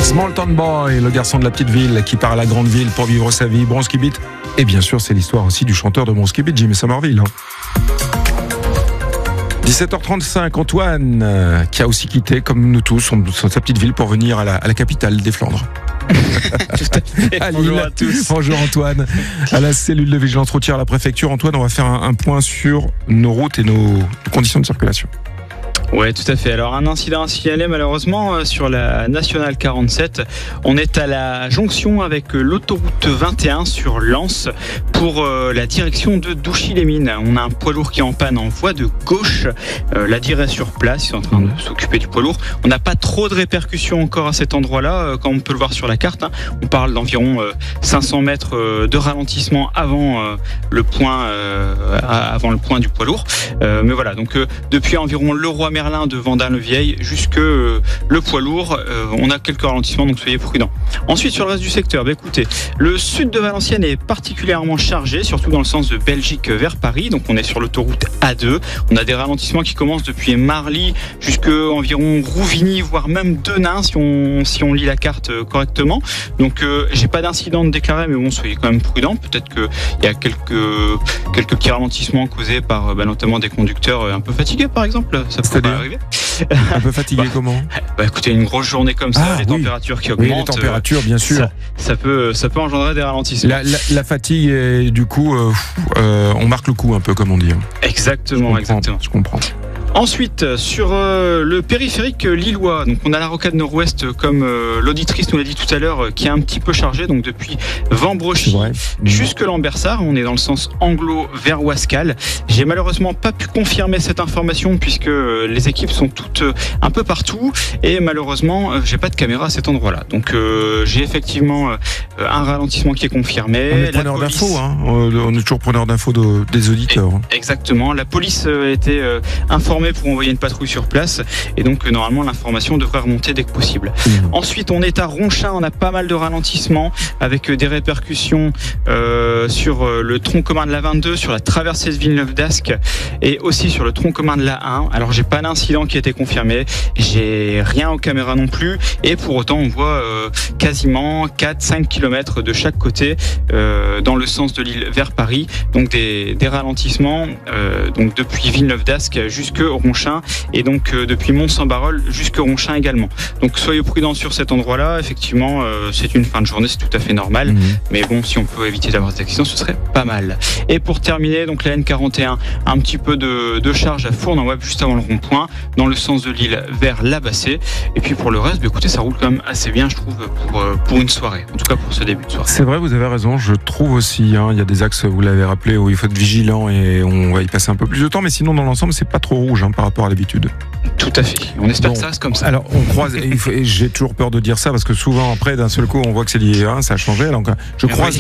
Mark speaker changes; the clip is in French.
Speaker 1: Small Town Boy, le garçon de la petite ville qui part à la grande ville pour vivre sa vie. Bronski Beat. Et bien sûr, c'est l'histoire aussi du chanteur de Bronski Beat, Jimmy Somerville. 17h35, Antoine, qui a aussi quitté, comme nous tous, sa petite ville pour venir à la capitale des Flandres.
Speaker 2: Bonjour à tous.
Speaker 1: Bonjour Antoine. À la cellule de vigilance routière à la préfecture. Antoine, on va faire un point sur nos routes et nos conditions de circulation.
Speaker 2: Ouais, tout à fait. Alors, un incident à signaler malheureusement sur la nationale 47. On est à la jonction avec l'autoroute 21 sur Lens pour la direction de Douchy-les-Mines. On a un poids lourd qui est en panne en voie de gauche. La DIR est sur place, ils sont en train de s'occuper du poids lourd. On n'a pas trop de répercussions encore à cet endroit-là, comme on peut le voir sur la carte. On parle d'environ 500 mètres de ralentissement avant le point du poids lourd. Mais voilà, donc depuis environ Leroy-Merlin de Vendin-le-Vieil jusque le poids lourd, on a quelques ralentissements, donc soyez prudents. Ensuite, sur le reste du secteur, écoutez, le sud de Valenciennes est particulièrement chargé, surtout dans le sens de Belgique vers Paris. Donc on est sur l'autoroute A2. On a des ralentissements qui commencent depuis Marly jusque environ Rouvigny, voire même Denain, si on lit la carte correctement. Donc j'ai pas d'incident de déclaré, mais bon, soyez quand même prudents. Peut-être qu'il y a quelques petits ralentissements causés par notamment des conducteurs un peu fatigués, par exemple. Ça peut arriver.
Speaker 1: Un peu fatigué comment ?
Speaker 2: Écoutez, une grosse journée comme ça, les températures qui augmentent.
Speaker 1: Oui, les températures, bien sûr.
Speaker 2: Ça peut engendrer des ralentissements.
Speaker 1: La fatigue, et du coup, on marque le coup un peu, comme on dit.
Speaker 2: Exactement.
Speaker 1: Je comprends.
Speaker 2: Ensuite, sur le périphérique lillois, donc on a la rocade nord-ouest, comme l'auditrice nous l'a dit tout à l'heure, qui est un petit peu chargée, donc depuis Vambrochy jusque Lambersart, on est dans le sens anglo vers Ouascal. J'ai malheureusement pas pu confirmer cette information puisque les équipes sont toutes un peu partout et malheureusement j'ai pas de caméra à cet endroit-là. Donc j'ai effectivement un ralentissement qui est confirmé.
Speaker 1: On est preneur d'infos, on est toujours preneur d'infos des auditeurs.
Speaker 2: Exactement. La police a été informée pour envoyer une patrouille sur place et donc normalement l'information devrait remonter dès que possible. Ensuite on est à Ronchin, on a pas mal de ralentissements avec des répercussions sur le tronc commun de la 22, sur la traversée de Villeneuve-d'Ascq et aussi sur le tronc commun de la 1. Alors j'ai pas d'incident qui a été confirmé, j'ai rien aux caméras non plus et pour autant on voit quasiment 4-5 km de chaque côté dans le sens de Lille vers Paris, donc des ralentissements donc depuis Villeneuve-d'Ascq jusque Ronchin et donc depuis Mont-Saint-Barreul jusque Ronchin également. Donc soyez prudents sur cet endroit-là. Effectivement, c'est une fin de journée, c'est tout à fait normal. Mais bon, si on peut éviter d'avoir des accidents, ce serait pas mal. Et pour terminer, donc la N41, un petit peu de charge à Fournes-en-Web juste avant le rond-point, dans le sens de Lille vers Labassé. Et puis pour le reste, écoutez, ça roule quand même assez bien, je trouve, pour une soirée. En tout cas pour ce début de soirée.
Speaker 1: C'est vrai, vous avez raison. Je trouve aussi, il y a des axes, vous l'avez rappelé, où il faut être vigilant et on va y passer un peu plus de temps. Mais sinon, dans l'ensemble, c'est pas trop rouge par rapport à l'habitude.
Speaker 2: Tout à fait. On espère que ça reste comme ça.
Speaker 1: Alors, on croise, et j'ai toujours peur de dire ça parce que souvent, après, d'un seul coup, on voit que c'est lié, ça a changé. Donc, je croise